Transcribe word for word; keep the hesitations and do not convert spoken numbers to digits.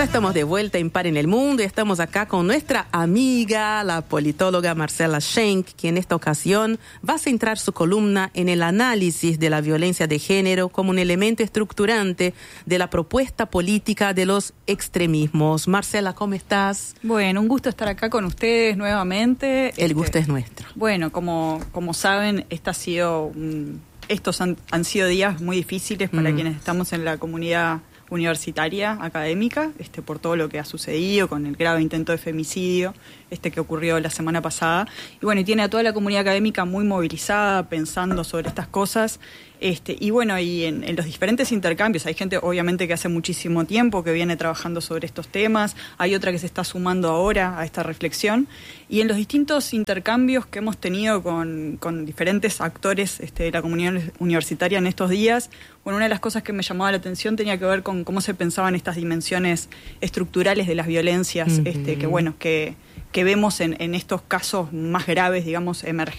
Ya estamos de vuelta en Par en el Mundo y estamos acá con nuestra amiga, la politóloga Marcela Schenck, que en esta ocasión va a centrar su columna en el análisis de la violencia de género como un elemento estructurante de la propuesta política de los extremismos. Marcela, ¿cómo estás? Bueno, un gusto estar acá con ustedes nuevamente. El este, gusto es nuestro. Bueno, como, como saben, esta ha sido un, estos han, han sido días muy difíciles para mm. quienes estamos en la comunidad universitaria, académica, este, por todo lo que ha sucedido con el grave intento de femicidio este que ocurrió la semana pasada. Y bueno, y tiene a toda la comunidad académica muy movilizada, pensando sobre estas cosas. Este, y bueno, y en, en los diferentes intercambios, hay gente obviamente que hace muchísimo tiempo que viene trabajando sobre estos temas, hay otra que se está sumando ahora a esta reflexión, y en los distintos intercambios que hemos tenido con, con diferentes actores este, de la comunidad universitaria en estos días, bueno, una de las cosas que me llamaba la atención tenía que ver con cómo se pensaban estas dimensiones estructurales de las violencias, uh-huh. este, que bueno, que... que vemos en, en estos casos más graves, digamos, emergentes